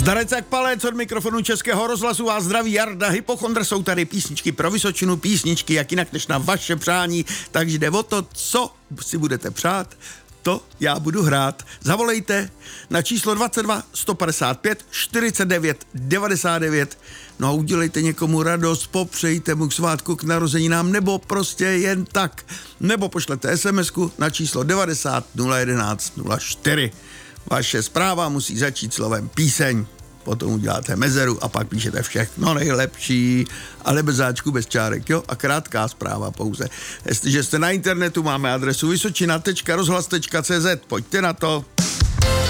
Zdarec jak palec od mikrofonu Českého rozhlasu a zdraví Jarda Hypochondr. Jsou tady písničky pro Vysočinu, písničky jak jinak než na vaše přání, takže jde o to, co si budete přát, to já budu hrát. Zavolejte na číslo 22 155 49 99. No a udělejte někomu radost, popřejte mu k svátku, k narozeninám, nebo prostě jen tak. Nebo pošlete SMS-ku na číslo 90 011 04. Vaše zpráva musí začít slovem píseň. Potom uděláte mezeru a pak píšete všechno nejlepší, ale bez záčku, bez čárek, jo? A krátká zpráva pouze. Jestliže jste na internetu, máme adresu vysočina.rozhlas.cz. Pojďte na to.